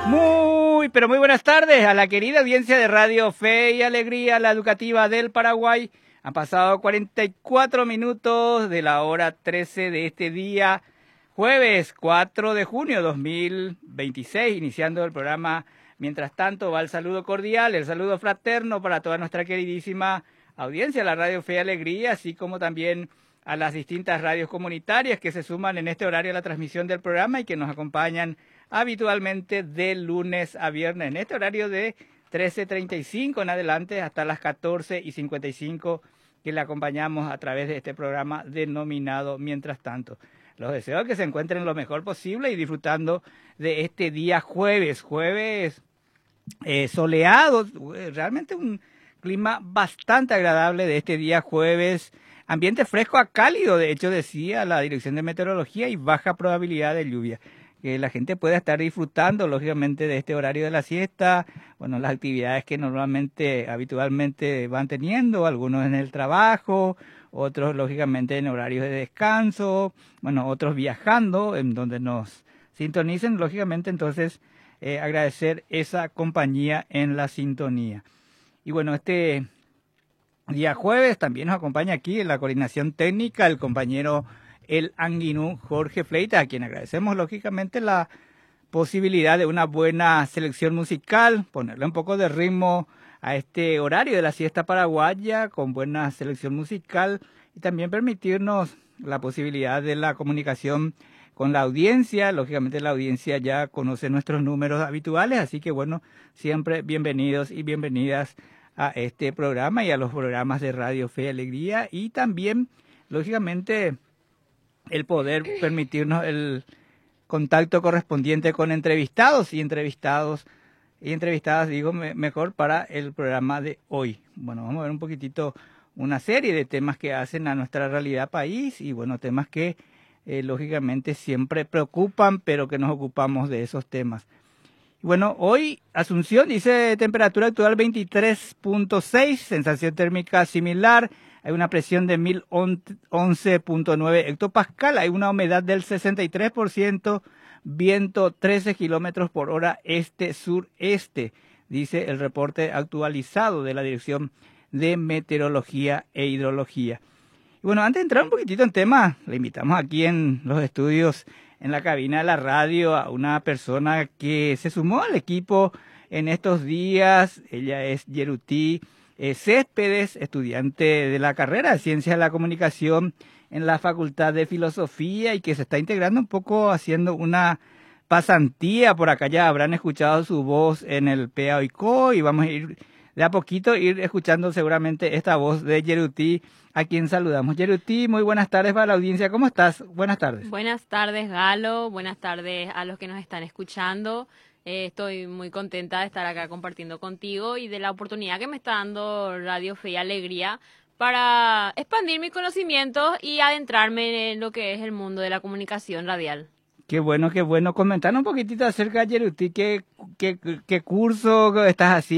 Pero muy buenas tardes a la querida audiencia de Radio Fe y Alegría, la educativa del Paraguay. Han pasado 44 minutos de la hora 13 de este día, jueves 4 de junio 2026, iniciando el programa. Mientras tanto, va el saludo cordial, el saludo fraterno para toda nuestra queridísima audiencia de la Radio Fe y Alegría, así como también a las distintas radios comunitarias que se suman en este horario a la transmisión del programa y que nos acompañan habitualmente de lunes a viernes, en este horario de 13:35 en adelante hasta las 14:55 que le acompañamos a través de este programa denominado Mientras Tanto. Los deseo que se encuentren lo mejor posible y disfrutando de este día jueves soleado, realmente un clima bastante agradable de este día jueves, ambiente fresco a cálido, de hecho decía la Dirección de Meteorología, y baja probabilidad de lluvia. Que la gente pueda estar disfrutando, lógicamente, de este horario de la siesta, bueno, las actividades que habitualmente van teniendo, algunos en el trabajo, otros, lógicamente, en horarios de descanso, bueno, otros viajando, en donde nos sintonicen, lógicamente, entonces, agradecer esa compañía en la sintonía. Y bueno, este día jueves también nos acompaña aquí en la coordinación técnica el compañero el Anguinú Jorge Fleita, a quien agradecemos lógicamente la posibilidad de una buena selección musical, ponerle un poco de ritmo a este horario de la siesta paraguaya con buena selección musical y también permitirnos la posibilidad de la comunicación con la audiencia. Lógicamente la audiencia ya conoce nuestros números habituales, así que bueno, siempre bienvenidos y bienvenidas a este programa y a los programas de Radio Fe y Alegría, y también lógicamente el poder permitirnos el contacto correspondiente con entrevistados y entrevistadas, digo mejor, para el programa de hoy. Bueno, vamos a ver un poquitito una serie de temas que hacen a nuestra realidad país y bueno, temas que lógicamente siempre preocupan, pero que nos ocupamos de esos temas. Bueno, hoy Asunción dice temperatura actual 23.6, sensación térmica similar. Hay una presión de 1011.9 hectopascal, hay una humedad del 63%, viento 13 kilómetros por hora este-sureste, dice el reporte actualizado de la Dirección de Meteorología e Hidrología. Y bueno, antes de entrar un poquitito en tema, le invitamos aquí en los estudios, en la cabina de la radio, a una persona que se sumó al equipo en estos días. Ella es Yerutí Céspedes, estudiante de la carrera de Ciencias de la Comunicación en la Facultad de Filosofía y que se está integrando un poco haciendo una pasantía por acá. Ya habrán escuchado su voz en el PAOICO y vamos a ir de a poquito escuchando seguramente esta voz de Yerutí, a quien saludamos. Yerutí, muy buenas tardes para la audiencia. ¿Cómo estás? Buenas tardes. Buenas tardes, Galo. Buenas tardes a los que nos están escuchando. Estoy muy contenta de estar acá compartiendo contigo y de la oportunidad que me está dando Radio Fe y Alegría para expandir mis conocimientos y adentrarme en lo que es el mundo de la comunicación radial. Qué bueno, qué bueno. Comentanos un poquitito acerca de Yerutí, qué curso estás haciendo.